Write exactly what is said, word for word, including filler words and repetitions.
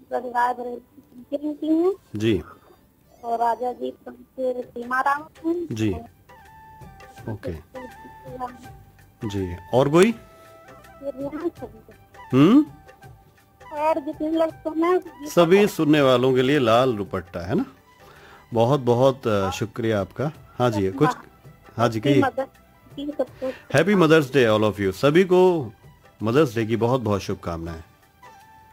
परिवार बरेली की हैं जी और राजा जी से सीमा राम हैं। जी ओके जी। और कोई? हम्म और जितने लोग सुने सभी सुनने वालों के लिए लाल दुपट्टा है ना। बहुत बहुत अ, शुक्रिया आपका। हाँ जी कुछ। हाँ जी आपकी कहिए। मदद की सबको happy mother's day all of you. सभी को मदर्स डे की बहुत बहुत शुभकामनाएं।